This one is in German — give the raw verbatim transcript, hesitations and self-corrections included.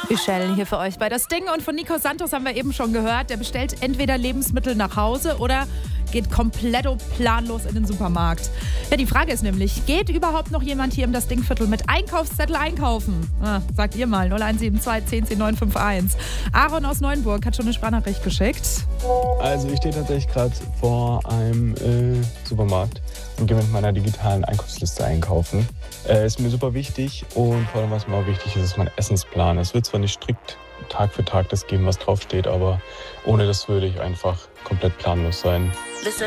Michelle hier für euch bei Das Ding. Und von Nico Santos haben wir eben schon gehört, der bestellt entweder Lebensmittel nach Hause oder geht komplett planlos in den Supermarkt. Ja, die Frage ist nämlich, geht überhaupt noch jemand hier im Das Ding-Viertel mit Einkaufszettel einkaufen? Ah, sagt ihr mal, null eins sieben zwei zehn zehn neun fünf eins. Aaron aus Neuenburg hat schon eine Sprachnachricht geschickt. Also ich stehe tatsächlich gerade vor einem äh, Supermarkt und gehe mit meiner digitalen Einkaufsliste einkaufen. Äh, ist mir super wichtig und vor allem, was mir auch wichtig ist, ist mein Essensplan. Es wird zwar nicht strikt Tag für Tag das geben, was draufsteht, aber ohne das würde ich einfach komplett planlos sein. Listen